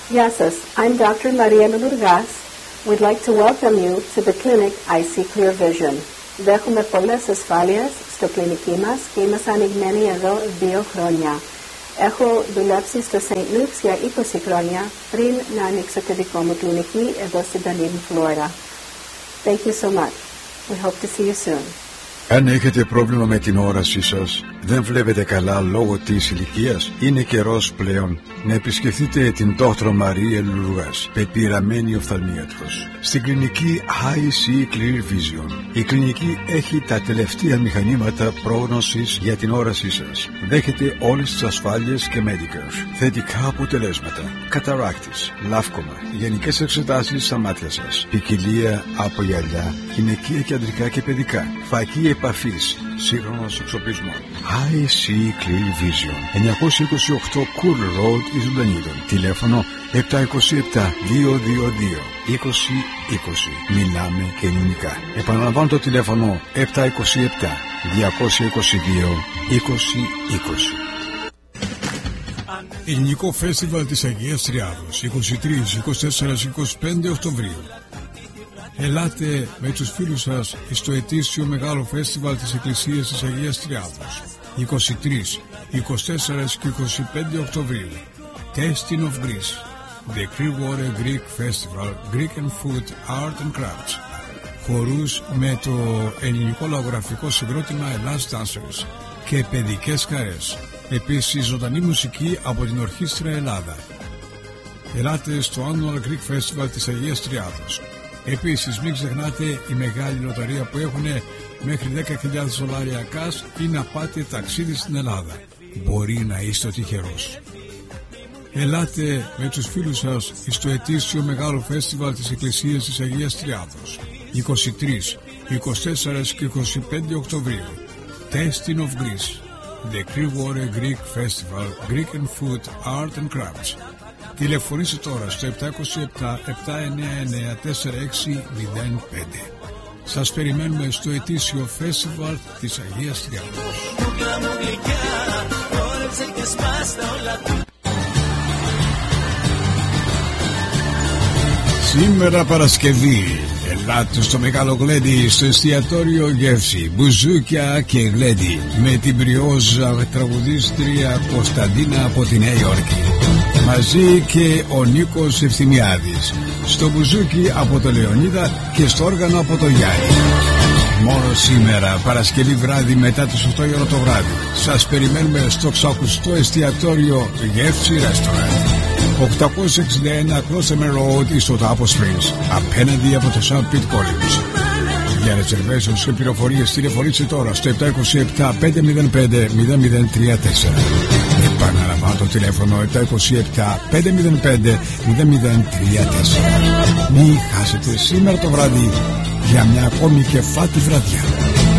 Γεια σας, I'm Dr. Maria Nourgas. We'd like to welcome you to the clinic I See Clear Vision. Δέχομαι πολλές ασφάλειες στο κλινική μας και είμαστε ανοιγμένοι εδώ 2 χρόνια. Έχω δουλέψει στο St. Luke's για 20 χρόνια πριν να ανοίξω το δικό μου κλινική εδώ στην Dunedin, Florida. Thank you so much. We hope to see you soon. Αν έχετε πρόβλημα με την όρασή σας, δεν βλέπετε καλά λόγω της ηλικίας, είναι καιρός πλέον να επισκεφτείτε την Dr. Maria Nourgas, πεπειραμένη οφθαλμίατρος, στην κλινική I See Clear Vision. Η κλινική έχει τα τελευταία μηχανήματα πρόγνωσης για την όρασή σας. Δέχεται όλες τις ασφάλειες και medicals, θετικά αποτελέσματα, καταράκτης, λάφκομα, γενικές εξετάσεις στα μάτια σας, ποικιλία από γυαλιά, γυναικεία και αντρικά και παιδικά, φακή επαφής, σύγχρονος εξοπλισμός. I See Clear Vision, 928 Cool Road, Ισουδανίδων. Τηλέφωνο 727-222-2020. Μιλάμε και ελληνικά. Επαναλαμβάνω το τηλέφωνο 727-222-2020. Ελληνικό Φέστιβαλ της Αγίας Τριάδος, 23, 24, 25 Οκτωβρίου. Ελάτε με τους φίλους σας στο ετήσιο μεγάλο φέστιβαλ της Εκκλησίας της Αγίας Τριάδος, 23, 24 και 25 Οκτωβρίου. Tasting of Greece, The Clearwater Greek Festival, Greek and Food, Art and Crafts. Χορούς με το ελληνικό λαογραφικό συγκρότημα Ελλάς Dancers και παιδικές χαρές. Επίσης ζωντανή μουσική από την Ορχήστρα Ελλάδα. Ελάτε στο Annual Greek Festival της Αγίας Τριάδος. Επίσης μην ξεχνάτε η μεγάλη λοταρία που έχουν μέχρι $10,000 cash ή να πάτε ταξίδι στην Ελλάδα. Μπορεί να είστε ο τυχερός. Ελάτε με τους φίλους σας στο ετήσιο μεγάλο φέστιβαλ της Εκκλησίας της Αγίας Τριάδος, 23, 24 και 25 Οκτωβρίου. Tasting of Greece, The Clearwater Greek Festival, Greek and Food, Art and Crafts. Τηλεφωνήστε τώρα στο 727-799-4605. Σας περιμένουμε στο ετήσιο φέστιβαλ της Αγίας Τριάδος. Σήμερα Παρασκευή, ελάτε στο Μεγάλο Γλέντι, στο εστιατόριο Γεύση, μπουζούκια και γλέντι, με την πριόζα τραγουδίστρια Κωνσταντίνα από τη Νέα Υόρκη. Μαζί και ο Νίκος Ευθυμιάδης, στο μπουζούκι από το Λεωνίδα και στο όργανο από το Γιάννη. Μόνο σήμερα, Παρασκευή βράδυ μετά τις 8 η ώρα το βράδυ. Σας περιμένουμε στο ξακουστό εστιατόριο Γεύση Restaurant, 861 Closemer Road, στο Tapo Springs, απέναντι από το St. Pete College. Για reservations και πληροφορίες τηλεφωνήστε τώρα στο 727-505-0034. Επαναλαμβάνω το τηλέφωνο 727-505-0034. Μην χάσετε σήμερα το βράδυ για μια ακόμη κεφάτη βραδιά.